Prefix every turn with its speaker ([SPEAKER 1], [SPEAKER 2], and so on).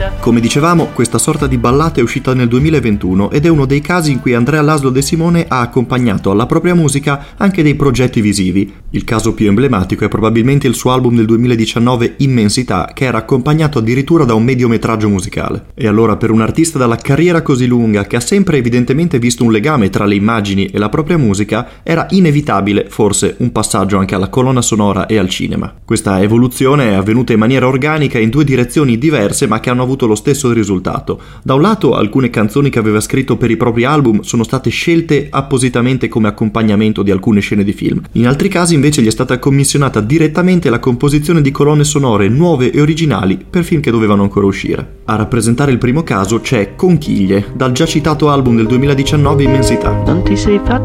[SPEAKER 1] Come dicevamo, questa sorta di ballata è uscita nel 2021 ed è uno dei casi in cui Andrea Laszlo De Simone ha accompagnato alla propria musica anche dei progetti visivi. Il caso più emblematico è probabilmente il suo album del 2019 Immensità, che era accompagnato addirittura da un mediometraggio musicale. E allora, per un artista dalla carriera così lunga, che ha sempre evidentemente visto un legame tra le immagini e la propria musica, era inevitabile, forse, un passaggio anche alla colonna sonora e al cinema. Questa evoluzione è avvenuta in maniera organica in due direzioni diverse, ma che hanno avuto lo stesso risultato. Da un lato, alcune canzoni che aveva scritto per i propri album sono state scelte appositamente come accompagnamento di alcune scene di film. In altri casi invece gli è stata commissionata direttamente la composizione di colonne sonore nuove e originali per film che dovevano ancora uscire. A rappresentare il primo caso c'è Conchiglie, dal già citato album del 2019 Immensità.
[SPEAKER 2] Non ti sei fatto